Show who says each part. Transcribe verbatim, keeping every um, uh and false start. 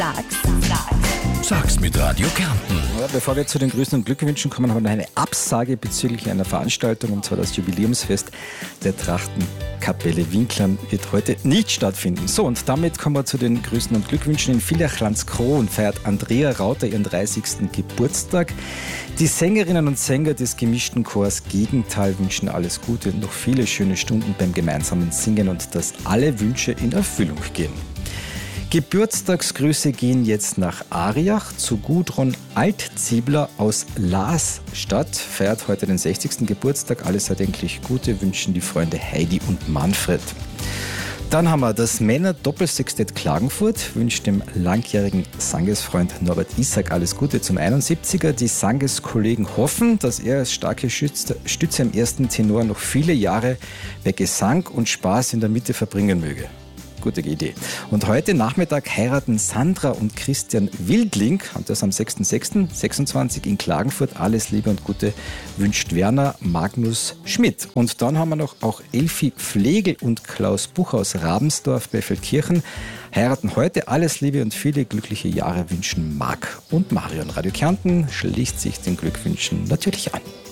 Speaker 1: Sag's, sag's. Sag's mit Radio Kärnten.
Speaker 2: Ja, bevor wir zu den Grüßen und Glückwünschen kommen, haben wir noch eine Absage bezüglich einer Veranstaltung, und zwar das Jubiläumsfest der Trachtenkapelle Winklern wird heute nicht stattfinden. So, und damit kommen wir zu den Grüßen und Glückwünschen. In Villach-Landskron feiert Andrea Rauter ihren dreißigsten Geburtstag. Die Sängerinnen und Sänger des gemischten Chors Gegenteil wünschen alles Gute und noch viele schöne Stunden beim gemeinsamen Singen und dass alle Wünsche in Erfüllung gehen. Geburtstagsgrüße gehen jetzt nach Ariach zu Gudrun Altziebler aus Laasstadt. Feiert heute den sechzigsten Geburtstag. Alles erdenklich Gute wünschen die Freunde Heidi und Manfred. Dann haben wir das Männer-Doppelsextett Klagenfurt, wünscht dem langjährigen Sangesfreund Norbert Isaac alles Gute zum einundsiebziger. Die Sangeskollegen hoffen, dass er als starke Stütze im ersten Tenor noch viele Jahre bei Gesang und Spaß in der Mitte verbringen möge. Gute Idee. Und heute Nachmittag heiraten Sandra und Christian Wildling, und das am sechster sechster sechsundzwanzig in Klagenfurt. Alles Liebe und Gute wünscht Werner Magnus Schmidt. Und dann haben wir noch auch Elfi Flegel und Klaus Buch aus Rabensdorf bei Feldkirchen. Heiraten heute. Alles Liebe und viele glückliche Jahre wünschen Marc und Marion. Radio Kärnten schließt sich den Glückwünschen natürlich an.